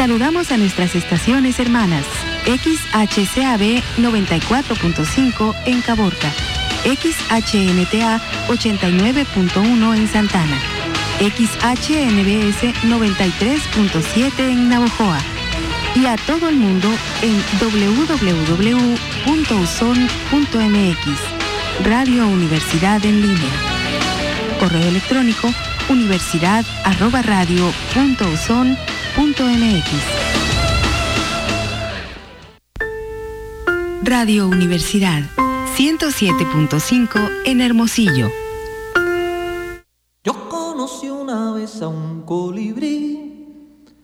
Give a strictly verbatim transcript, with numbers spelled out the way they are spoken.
Saludamos a nuestras estaciones hermanas. X H C A B noventa y cuatro punto cinco en Caborca, X H N T A ochenta y nueve punto uno en Santana, X H N B S noventa y tres punto siete en Navojoa y a todo el mundo en doble u doble u doble u punto uson punto m x. Radio Universidad en línea. Correo electrónico universidad arroba radio punto uson punto m x. Radio Universidad ciento siete punto cinco en Hermosillo. Yo conocí una vez a un colibrí